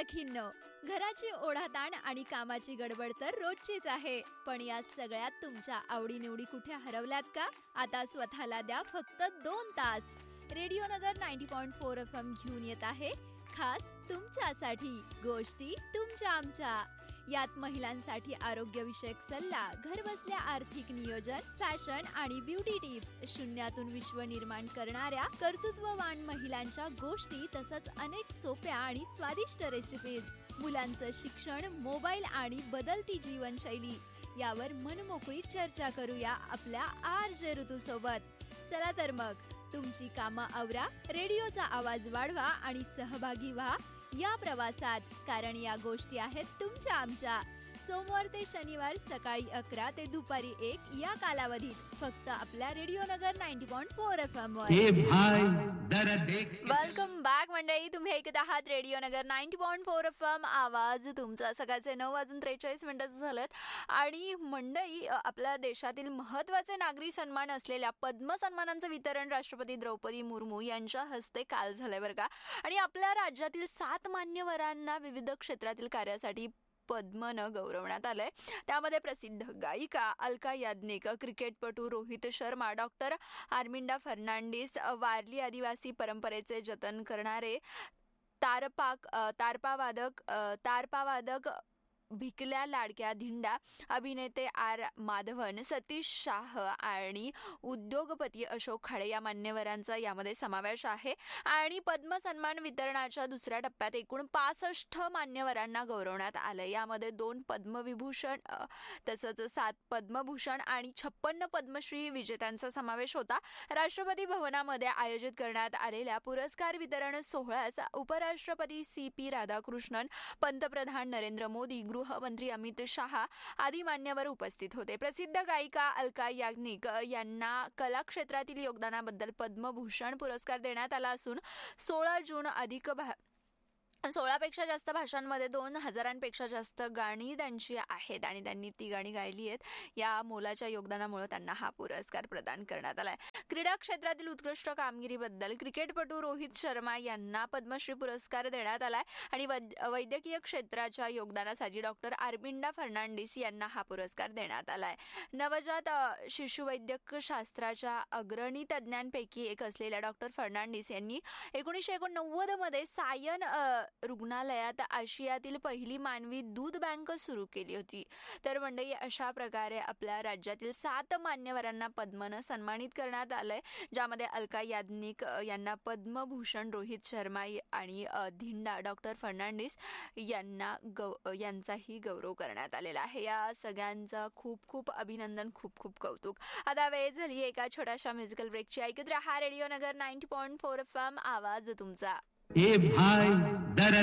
सखींनो, घराची ओढाताण आणि कामाची गडबड तर रोजचीच आहे. पण या सगळ्यात तुमच्या आवडीनिवडी कुठे हरवल्यात का? आता स्वतःला द्या फक्त 2 तास. रेडिओ नगर 90.4 FM घेऊन येत आहे खास तुमच्यासाठी गोष्टी तुमच्या आमच्या. यात महिलांसाठी आरोग्यविषयक सल्ला, घरबसल्या आर्थिक नियोजन, फॅशन आणि ब्युटी टिप्स, शून्यातून विश्व निर्माण करणाऱ्या कर्तृत्ववान महिलांच्या गोष्टी, तसंच अनेक सोप्या आणि स्वादिष्ट रेसिपीज, मुलांचं शिक्षण, मोबाईल आणि बदलती जीवनशैली यावर मनमोकळी चर्चा करूया आपल्या RJ ऋतू सोबत. चला तर मग तुमची कामं आवरा, रेडिओचा आवाज वाढवा आणि सहभागी व्हा या प्रवासात, कारण या गोष्टी आहेत तुमच्या आमच्या. सोमवार ते शनिवार सकाळी 11 ते दुपारी 1 या कालावधीत फक्त आपल्या रेडिओ नगर 90.4 FM वर. वेलकम बॅक मंडळी, तुम्ही ऐकत आहात रेडिओ नगर 90.4 FM आवाज तुमचा. सकाळचे 9:43 झालेत आणि मंडळी, आपल्या देशातील महत्त्वाचे नागरी सन्मान असलेल्या पद्म सन्मानांचं वितरण राष्ट्रपती द्रौपदी मुर्मू यांच्या हस्ते काल झालंय बरं का. आणि आपल्या राज्यातील 7 मान्यवरांना विविध क्षेत्रातील कार्यासाठी पद्मनं गौरवण्यात आलंय. त्यामध्ये प्रसिद्ध गायिका अलका याज्ञिक, क्रिकेटपटू रोहित शर्मा, डॉक्टर आर्मिंडा फर्नांडिस, वारली आदिवासी परंपरेचे जतन करणारे तारपावादक भिकल्या लाडक्या धिंडा, अभिनेते R माधवन, सतीश शाह आणि उद्योगपती अशोक खाडे या मान्यवरांचा यामध्ये समावेश आहे. आणि पद्म सन्मान वितरणाच्या दुसऱ्या टप्प्यात एकूण 65 मान्यवरांना गौरवण्यात आलं. यामध्ये 2 पद्मविभूषण तसंच 7 पद्मभूषण आणि 56 पद्मश्री विजेत्यांचा समावेश होता. राष्ट्रपती भवनामध्ये आयोजित करण्यात आलेल्या पुरस्कार वितरण सोहळ्यास उपराष्ट्रपती CP राधाकृष्णन, पंतप्रधान नरेंद्र मोदी, गृहमंत्री अमित शहा आदी मान्यवर उपस्थित होते. प्रसिद्ध गायिका अलका याज्ञिक यांना कला क्षेत्रातील योगदानाबद्दल पद्मभूषण पुरस्कार देण्यात आला असून 16 पेक्षा जास्त भाषांमध्ये 2000पेक्षा जास्त गाणी त्यांची आहेत आणि त्यांनी ती गाणी गायली आहेत. या मोलाच्या योगदानामुळे त्यांना हा पुरस्कार प्रदान करण्यात आलाय. क्रीडा क्षेत्रातील उत्कृष्ट कामगिरीबद्दल क्रिकेटपटू रोहित शर्मा यांना पद्मश्री पुरस्कार देण्यात आलाय आणि वैद्यकीय क्षेत्राच्या योगदानासाठी डॉक्टर आर्मिंडा फर्नांडिस यांना हा पुरस्कार देण्यात आलाय. नवजात शिशुवैद्यक शास्त्राच्या अग्रणी तज्ज्ञांपैकी एक असलेल्या डॉक्टर फर्नांडिस यांनी 1989 मध्ये सायन रुग्णालयात आशियातील पहिली मानवी दूध बँक सुरू केली होती. तर मंडळी, अशा प्रकारे आपल्या राज्यातील 7 मान्यवरांना पद्मनं सन्मानित करण्यात आलंय, ज्यामध्ये अलका याज्ञिक यांना पद्मभूषण, रोहित शर्मा आणि धिंडा डॉक्टर फर्नांडिस यांचाही गौरव करण्यात आलेला आहे. या सगळ्यांचं खूप खूप अभिनंदन, खूप खूप कौतुक. आता वेळ झाली एका छोट्याशा म्युझिकल ब्रेकची. ऐकत रहा रेडिओ नगर 90.4 FM आवाज तुमचा.